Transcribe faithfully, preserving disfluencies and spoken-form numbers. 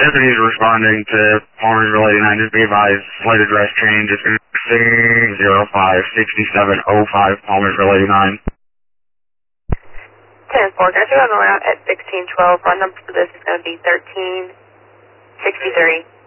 Deputies responding to Palmersville eighty-nine, just be advised, flight address change is six zero five six seven zero five Palmersville eighty-nine. ten four, got you on the route at sixteen twelve. Run number for this is going to be thirteen sixty-three.